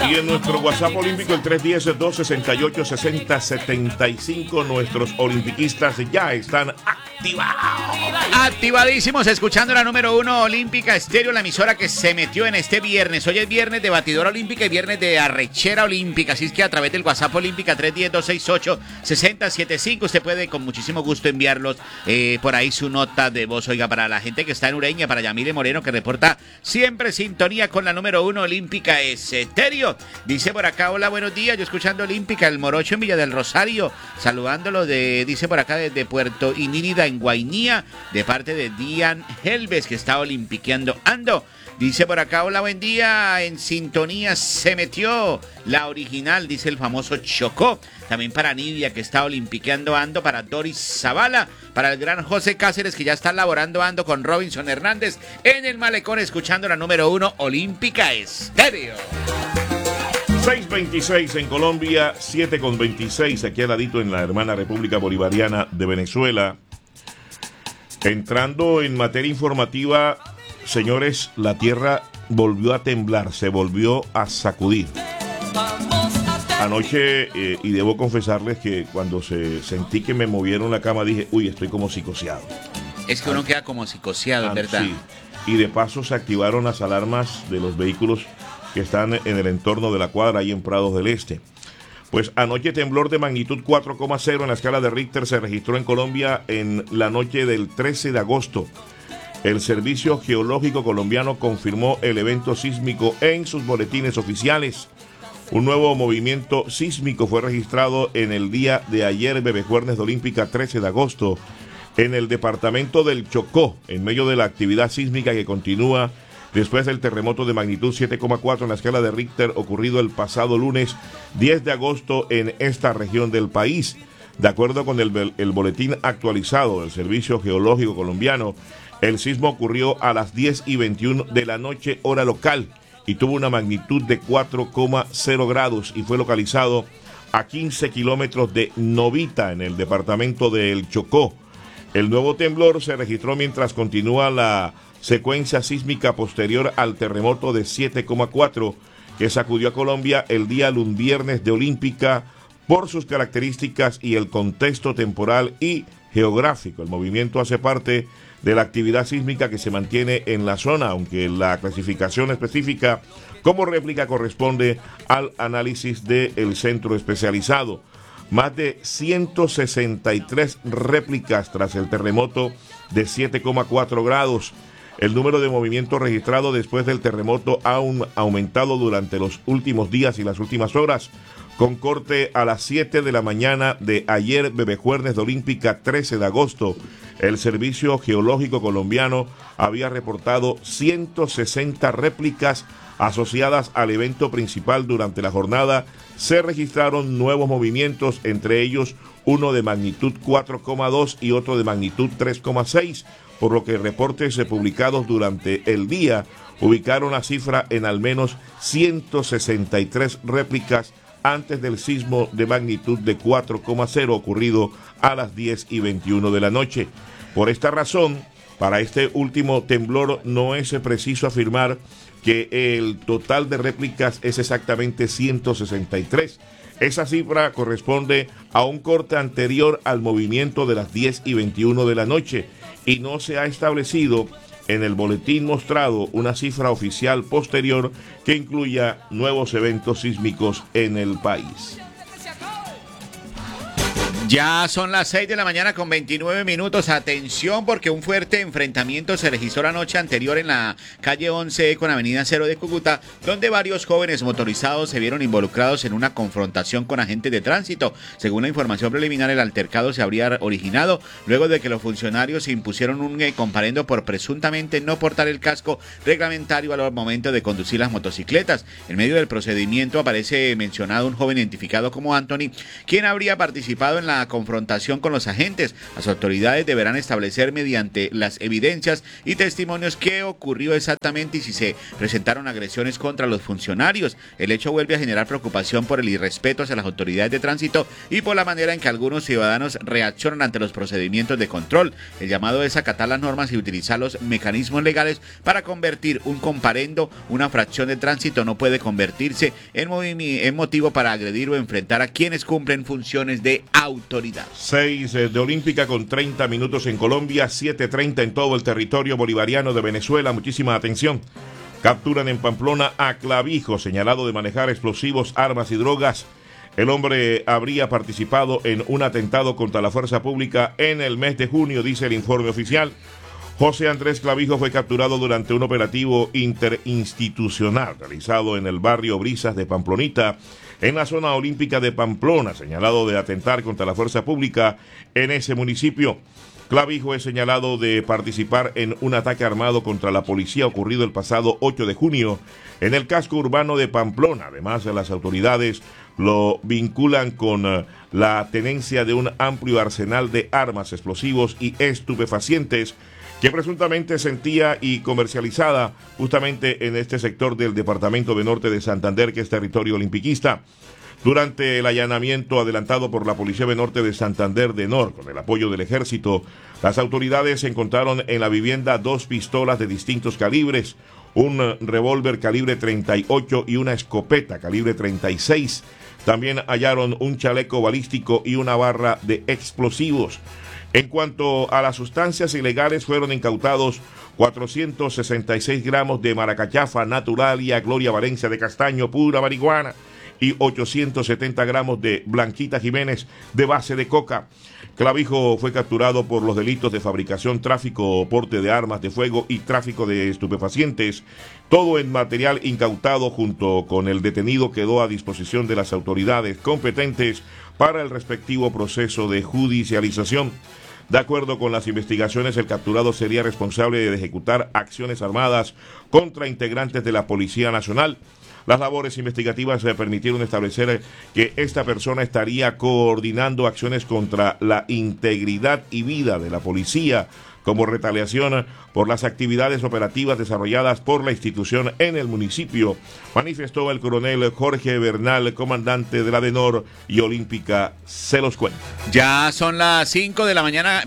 Y en nuestro WhatsApp olímpico, el 310-268-6075, nuestros olimpiquistas ya están activados. Activadísimos, escuchando la número 1 Olímpica Estéreo, la emisora que se metió en este viernes. Hoy es viernes de batidora olímpica y viernes de arrechera olímpica. Así es que a través del WhatsApp olímpica 310-268-6075, usted puede con muchísimo gusto enviarlos por ahí su nota de voz. Oiga, para la gente que está en Ureña, para Yamile Moreno, que reporta siempre sintonía con la número 1 Olímpica Estéreo. Dice por acá, hola, buenos días, yo escuchando Olímpica, el Morocho en Villa del Rosario, saludándolo dice por acá desde Puerto Inírida en Guainía, de parte de Dian Helves, que está olimpiqueando ando. Dice por acá, hola, buen día, en sintonía se metió la original, dice el famoso Chocó. También para Nidia, que está olimpiqueando ando, para Doris Zavala, para el gran José Cáceres, que ya está laborando ando con Robinson Hernández en el malecón, escuchando la número 1 Olímpica Estéreo. 6:26 en Colombia, 7:26 aquí al ladito en la hermana República Bolivariana de Venezuela. Entrando en materia informativa, señores, la tierra volvió a temblar, se volvió a sacudir. Anoche, y debo confesarles que cuando sentí que me movieron la cama, dije, uy, estoy como psicoseado. Es que uno queda como psicoseado, ¿verdad? Sí. Y de paso se activaron las alarmas de los vehículos que están en el entorno de la cuadra, ahí en Prados del Este. Pues anoche temblor de magnitud 4,0 en la escala de Richter se registró en Colombia en la noche del 13 de agosto. El Servicio Geológico Colombiano confirmó el evento sísmico en sus boletines oficiales. Un nuevo movimiento sísmico fue registrado en el día de ayer, Bebejuernes de Olímpica 13 de agosto, en el departamento del Chocó, en medio de la actividad sísmica que continúa después del terremoto de magnitud 7,4 en la escala de Richter ocurrido el pasado lunes 10 de agosto en esta región del país. De acuerdo con el boletín actualizado del Servicio Geológico Colombiano, el sismo ocurrió a las 10:21 de la noche, hora local, y tuvo una magnitud de 4,0 grados y fue localizado a 15 kilómetros de Novita, en el departamento del Chocó. El nuevo temblor se registró mientras continúa la secuencia sísmica posterior al terremoto de 7,4 que sacudió a Colombia el día viernes de Olímpica por sus características y el contexto temporal y geográfico. El movimiento hace parte de la actividad sísmica que se mantiene en la zona, aunque la clasificación específica como réplica corresponde al análisis del centro especializado. Más de 163 réplicas tras el terremoto de 7,4 grados. El número de movimientos registrados después del terremoto ha aumentado durante los últimos días y las últimas horas, con corte a las 7 de la mañana de ayer, Bebejuernes de Olímpica 13 de agosto. El Servicio Geológico Colombiano había reportado 160 réplicas asociadas al evento principal. Durante la jornada se registraron nuevos movimientos, entre ellos uno de magnitud 4,2 y otro de magnitud 3,6, por lo que reportes publicados durante el día ubicaron la cifra en al menos 163 réplicas antes del sismo de magnitud de 4,0 ocurrido a las 10:21 de la noche. Por esta razón, para este último temblor no es preciso afirmar que el total de réplicas es exactamente 163. Esa cifra corresponde a un corte anterior al movimiento de las 10:21 de la noche y no se ha establecido en el boletín mostrado una cifra oficial posterior que incluya nuevos eventos sísmicos en el país. Ya son las 6 de la mañana con 29 minutos. Atención, porque un fuerte enfrentamiento se registró la noche anterior en la calle 11 con Avenida 0 de Cúcuta, donde varios jóvenes motorizados se vieron involucrados en una confrontación con agentes de tránsito. Según la información preliminar, el altercado se habría originado luego de que los funcionarios se impusieron un comparendo por presuntamente no portar el casco reglamentario al momento de conducir las motocicletas. En medio del procedimiento aparece mencionado un joven identificado como Anthony, quien habría participado en la la confrontación con los agentes. Las autoridades deberán establecer mediante las evidencias y testimonios qué ocurrió exactamente y si se presentaron agresiones contra los funcionarios. El hecho vuelve a generar preocupación por el irrespeto hacia las autoridades de tránsito y por la manera en que algunos ciudadanos reaccionan ante los procedimientos de control. El llamado es acatar las normas y utilizar los mecanismos legales para convertir un comparendo, una fracción de tránsito no puede convertirse en motivo para agredir o enfrentar a quienes cumplen funciones de autoridad. 6 de Olímpica con 30 minutos en Colombia, 7:30 en todo el territorio bolivariano de Venezuela. Muchísima atención. Capturan en Pamplona a Clavijo, señalado de manejar explosivos, armas y drogas. El hombre habría participado en un atentado contra la fuerza pública en el mes de junio, dice el informe oficial. José Andrés Clavijo fue capturado durante un operativo interinstitucional realizado en el barrio Brisas de Pamplonita, en la zona olímpica de Pamplona, señalado de atentar contra la fuerza pública en ese municipio. Clavijo es señalado de participar en un ataque armado contra la policía ocurrido el pasado 8 de junio en el casco urbano de Pamplona. Además, las autoridades lo vinculan con la tenencia de un amplio arsenal de armas, explosivos y estupefacientes que presuntamente sentía y comercializada justamente en este sector del departamento de Norte de Santander, que es territorio olimpiquista. Durante el allanamiento adelantado por la Policía de Norte de Santander de Nor, con el apoyo del Ejército, las autoridades encontraron en la vivienda 2 pistolas de distintos calibres, un revólver calibre 38 y una escopeta calibre 36. También hallaron un chaleco balístico y una barra de explosivos. En cuanto a las sustancias ilegales, fueron incautados 466 gramos de maracachafa natural y a Gloria Valencia de castaño, pura marihuana, y 870 gramos de Blanquita Jiménez de base de coca. Clavijo fue capturado por los delitos de fabricación, tráfico o porte de armas de fuego y tráfico de estupefacientes. Todo el material incautado junto con el detenido quedó a disposición de las autoridades competentes para el respectivo proceso de judicialización. De acuerdo con las investigaciones, el capturado sería responsable de ejecutar acciones armadas contra integrantes de la Policía Nacional. Las labores investigativas permitieron establecer que esta persona estaría coordinando acciones contra la integridad y vida de la policía como retaliación por las actividades operativas desarrolladas por la institución en el municipio, manifestó el coronel Jorge Bernal, comandante de la DENOR y Olímpica. Se los cuenta. Ya son las 6 de la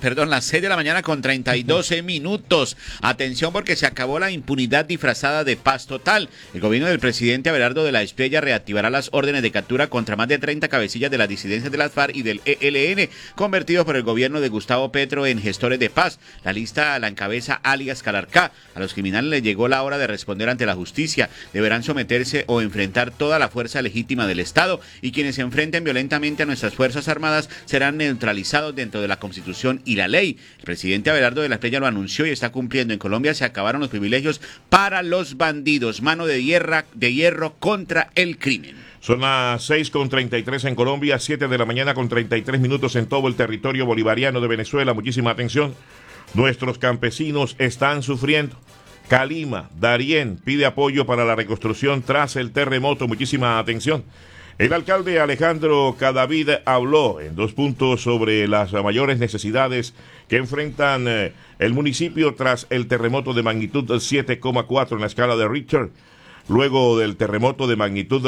mañana con 32 minutos. Atención, porque se acabó la impunidad disfrazada de paz total. El gobierno del presidente Abelardo de la Espriella reactivará las órdenes de captura contra más de 30 cabecillas de las disidencias de las FARC y del ELN, convertidos por el gobierno de Gustavo Petro en gestores de paz. La lista la encabeza alias Calarcá. A los criminales les llegó la hora de responder ante la justicia. Deberán someterse o enfrentar toda la fuerza legítima del Estado, y quienes se enfrenten violentamente a nuestras Fuerzas Armadas serán neutralizados dentro de la Constitución y la ley. El presidente Abelardo de la Espriella lo anunció y está cumpliendo. En Colombia se acabaron los privilegios para los bandidos. Mano de hierro contra el crimen. Son las 6:33 en Colombia, 7 de la mañana con 33 minutos en todo el territorio bolivariano de Venezuela. Muchísima atención. Nuestros campesinos están sufriendo. Calima, Darién, pide apoyo para la reconstrucción tras el terremoto. Muchísima atención. El alcalde Alejandro Cadavid habló en 2 puntos sobre las mayores necesidades que enfrentan el municipio tras el terremoto de magnitud 7,4 en la escala de Richter. Luego del terremoto de magnitud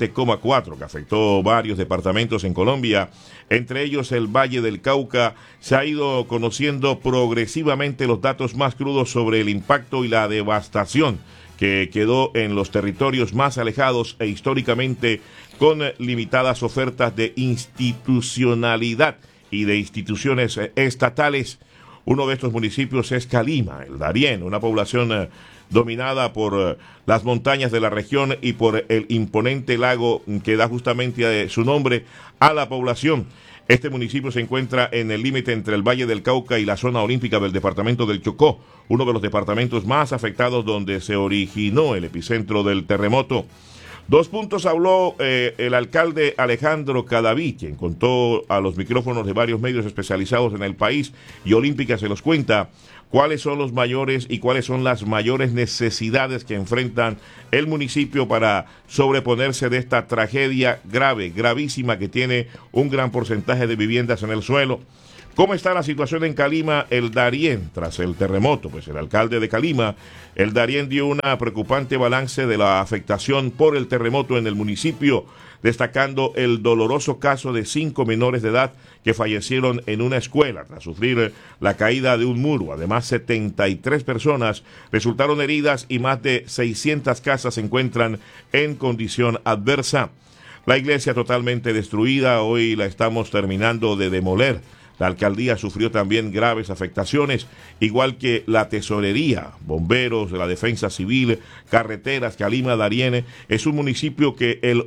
7,4 que afectó varios departamentos en Colombia, entre ellos el Valle del Cauca, se ha ido conociendo progresivamente los datos más crudos sobre el impacto y la devastación que quedó en los territorios más alejados e históricamente con limitadas ofertas de institucionalidad y de instituciones estatales. Uno de estos municipios es Calima, el Darién, una población dominada por las montañas de la región y por el imponente lago que da justamente su nombre a la población. Este municipio se encuentra en el límite entre el Valle del Cauca y la zona olímpica del departamento del Chocó, uno de los departamentos más afectados donde se originó el epicentro del terremoto. 2 puntos habló el alcalde Alejandro Cadavid, quien contó a los micrófonos de varios medios especializados en el país, y Olímpica se los cuenta, cuáles son los mayores y cuáles son las mayores necesidades que enfrentan el municipio para sobreponerse de esta tragedia grave, gravísima, que tiene un gran porcentaje de viviendas en el suelo. ¿Cómo está la situación en Calima, el Darién, tras el terremoto? Pues el alcalde de Calima, el Darién, dio una preocupante balance de la afectación por el terremoto en el municipio, destacando el doloroso caso de 5 menores de edad que fallecieron en una escuela tras sufrir la caída de un muro. Además, 73 personas resultaron heridas y más de 600 casas se encuentran en condición adversa. La iglesia totalmente destruida, hoy la estamos terminando de demoler. La alcaldía sufrió también graves afectaciones, igual que la tesorería, bomberos, la defensa civil, carreteras. Calima, Darién es un municipio que el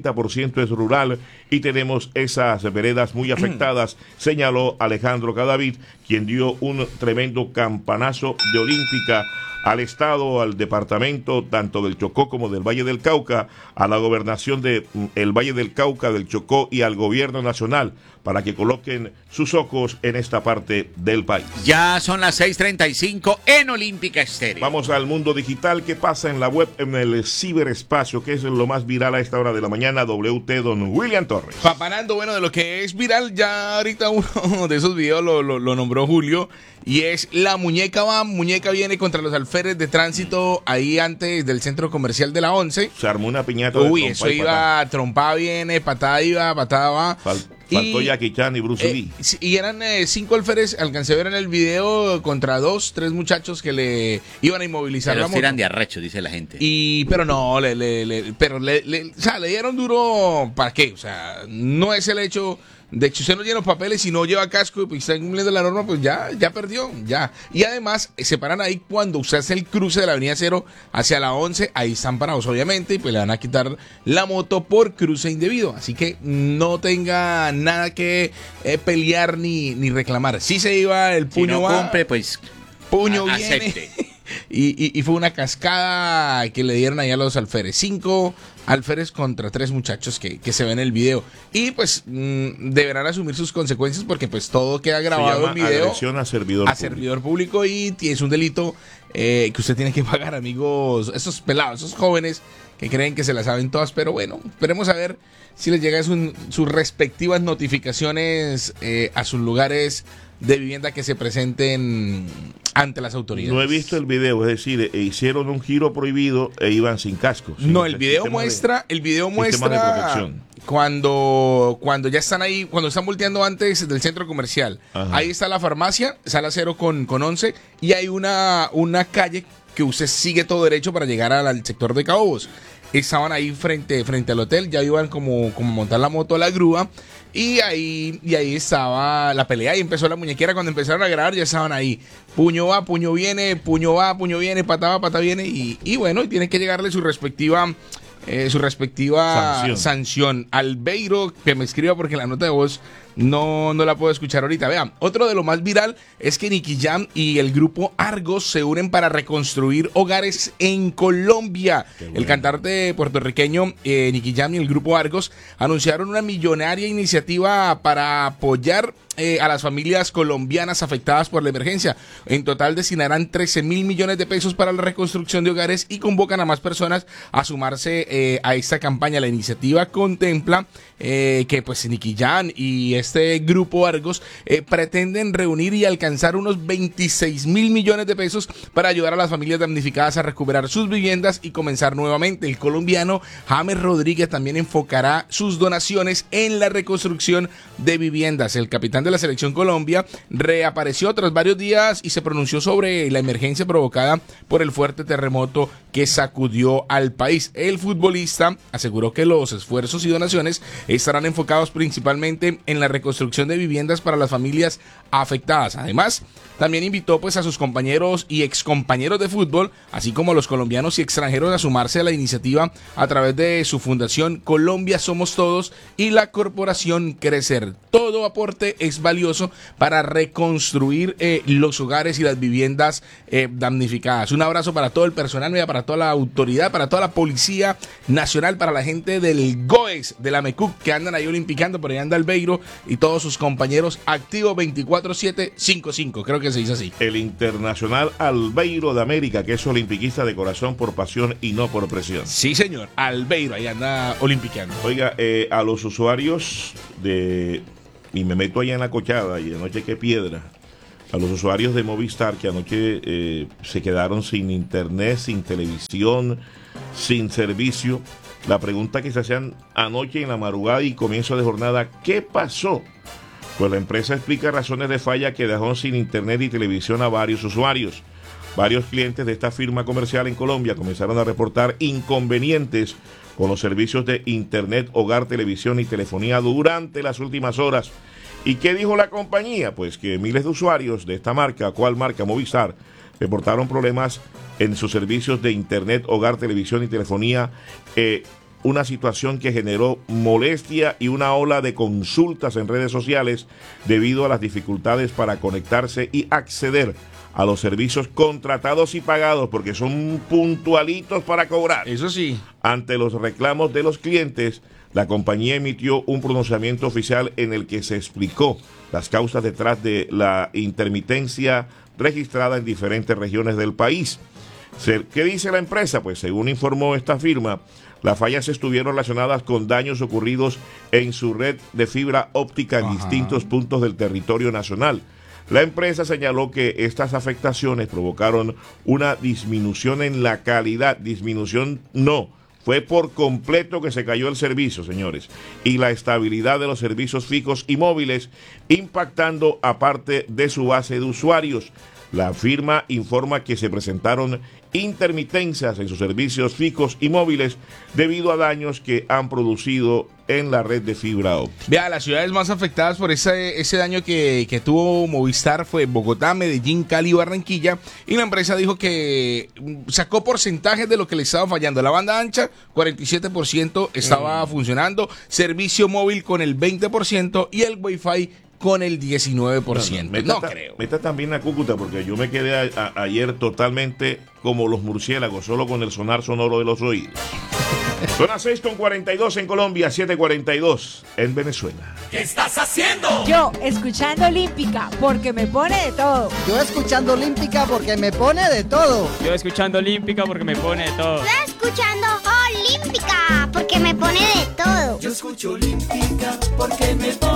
80% es rural y tenemos esas veredas muy afectadas, señaló Alejandro Cadavid, quien dio un tremendo campanazo de Olímpica al Estado, al departamento, tanto del Chocó como del Valle del Cauca, a la gobernación del Valle del Cauca, del Chocó, y al gobierno nacional, para que coloquen sus ojos en esta parte del país. Ya son las 6:35 en Olímpica Estéreo. Vamos al mundo digital. ¿Qué pasa en la web, en el ciberespacio? ¿Qué es lo más viral a esta hora de la mañana? WT, don William Torres. Papanando, bueno, de lo que es viral, ya ahorita uno de esos videos lo nombró Julio, y es la muñeca viene contra los alférez de tránsito ahí antes del centro comercial de la 11. Se armó una piñata de trompa. Eso iba, trompada viene, patada iba, patada va. Faltó Jackie Chan y Bruce Lee. Y eran 5 alférez, alcancé a ver en el video, contra 3 muchachos que le iban a inmovilizar pero la moto. tiran de arrecho, dice la gente. Pero no, o sea, le dieron duro, ¿para qué? O sea, no es el hecho de que usted no llena los papeles y no lleva casco y pues está cumpliendo la norma, pues ya perdió, ya. Y además, se paran ahí cuando usted hace el cruce de la avenida 0 hacia la 11, ahí están parados, obviamente, y pues le van a quitar la moto por cruce indebido. Así que no tenga nada que pelear ni reclamar. Si se iba, el puño si no cumple, pues puño acepte. Viene. Y fue una cascada que le dieron ahí a los alférez. 5 alférez contra 3 muchachos que se ven en el video. Y pues deberán asumir sus consecuencias, porque pues todo queda grabado en video. Agresión a servidor público, y es un delito que usted tiene que pagar, amigos. Esos pelados, esos jóvenes que creen que se las saben todas. Pero bueno, esperemos a ver si les llega sus respectivas notificaciones a sus lugares de vivienda que se presenten ante las autoridades. No he visto el video, es decir, hicieron un giro prohibido e iban sin casco. No, el video muestra cuando ya están ahí, cuando están volteando antes del centro comercial. Ajá. Ahí está la farmacia, sala 0 con 11, y hay una calle que usted sigue todo derecho para llegar al sector de Caobos. Estaban ahí frente al hotel, ya iban como montar la moto a la grúa, y ahí estaba la pelea, y empezó la muñequera. Cuando empezaron a grabar ya estaban ahí, puño va, puño viene, puño va, puño viene, patada va, patada viene, y bueno, y tiene que llegarle su respectiva sanción. Albeiro, que me escriba porque la nota de voz no la puedo escuchar ahorita. Vean, otro de lo más viral es que Nicky Jam y el grupo Argos se unen para reconstruir hogares en Colombia. Bueno. El cantante puertorriqueño Nicky Jam y el grupo Argos anunciaron una millonaria iniciativa para apoyar a las familias colombianas afectadas por la emergencia. En total destinarán 13.000 millones de pesos para la reconstrucción de hogares y convocan a más personas a sumarse a esta campaña. La iniciativa contempla que pues Nicky Jam y este grupo Argos pretenden reunir y alcanzar unos 26.000 millones de pesos para ayudar a las familias damnificadas a recuperar sus viviendas y comenzar nuevamente. El colombiano James Rodríguez también enfocará sus donaciones en la reconstrucción de viviendas. El capitán de la Selección Colombia reapareció tras varios días y se pronunció sobre la emergencia provocada por el fuerte terremoto que sacudió al país. El futbolista aseguró que los esfuerzos y donaciones estarán enfocados principalmente en la reconstrucción de viviendas para las familias afectadas. Además, también invitó pues a sus compañeros y excompañeros de fútbol, así como a los colombianos y extranjeros, a sumarse a la iniciativa a través de su fundación Colombia Somos Todos y la corporación Crecer. Todo aporte es valioso para reconstruir los hogares y las viviendas damnificadas. Un abrazo para todo el personal, para toda la autoridad, para toda la Policía Nacional, para la gente del GOES, de la MECUC, que andan ahí olimpicando. Por ahí anda Albeiro y todos sus compañeros, activo 24/7/55, creo que se dice así. El Internacional Albeiro de América, que es olimpiquista de corazón por pasión y no por presión. Sí, señor, Albeiro, ahí anda olimpiano. Oiga, a los usuarios y me meto allá en la cochada, y anoche qué piedra, a los usuarios de Movistar que anoche se quedaron sin internet, sin televisión, sin servicio. La pregunta que se hacían anoche en la madrugada y comienzo de jornada, ¿qué pasó? Pues la empresa explica razones de falla que dejó sin internet y televisión a varios usuarios. Varios clientes de esta firma comercial en Colombia comenzaron a reportar inconvenientes con los servicios de internet, hogar, televisión y telefonía durante las últimas horas. ¿Y qué dijo la compañía? Pues que miles de usuarios de esta marca, ¿cuál marca? Movistar, reportaron problemas en sus servicios de internet, hogar, televisión y telefonía, una situación que generó molestia y una ola de consultas en redes sociales debido a las dificultades para conectarse y acceder a los servicios contratados y pagados, porque son puntualitos para cobrar. Eso sí. Ante los reclamos de los clientes, la compañía emitió un pronunciamiento oficial en el que se explicó las causas detrás de la intermitencia registrada en diferentes regiones del país. ¿Qué dice la empresa? Pues según informó esta firma, las fallas estuvieron relacionadas con daños ocurridos en su red de fibra óptica en distintos puntos del territorio nacional. La empresa señaló que estas afectaciones provocaron una disminución en la calidad. Disminución no, fue por completo que se cayó el servicio, señores, y la estabilidad de los servicios fijos y móviles, impactando a parte de su base de usuarios. La firma informa que se presentaron intermitencias en sus servicios fijos y móviles debido a daños que han producido en la red de fibra óptica. Vea, las ciudades más afectadas por ese daño que tuvo Movistar fue Bogotá, Medellín, Cali y Barranquilla, y la empresa dijo que sacó porcentajes de lo que le estaba fallando. La banda ancha, 47% estaba funcionando, servicio móvil con el 20% y el Wi-Fi con el 19%. No creo. Meta también a Cúcuta, porque yo me quedé ayer totalmente como los murciélagos, solo con el sonar sonoro de los oídos. Son las 6:42 en Colombia, 7:42 en Venezuela. ¿Qué estás haciendo? Yo, escuchando Olímpica, porque me pone de todo. Yo escuchando Olímpica porque me pone de todo. Yo escuchando Olímpica porque me pone de todo. Yo escuchando Olímpica porque me pone de todo. Yo escucho Olímpica porque me pone